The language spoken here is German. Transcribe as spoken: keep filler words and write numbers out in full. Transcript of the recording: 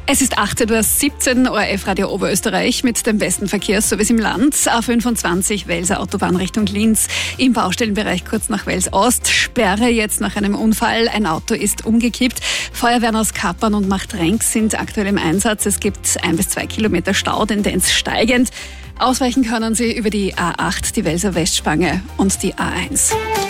Es ist achtzehn Uhr siebzehn, O R F Radio Oberösterreich mit dem besten Verkehrsservice im Land. A fünfundzwanzig Welser Autobahn Richtung Linz. Im Baustellenbereich kurz nach Wels Ost. Sperre jetzt nach einem Unfall. Ein Auto ist umgekippt. Feuerwehren aus Kappern und Machtrenk sind aktuell im Einsatz. Es gibt ein bis zwei Kilometer Stau, Tendenz steigend. Ausweichen können Sie über die A acht, die Welser Westspange und die A eins.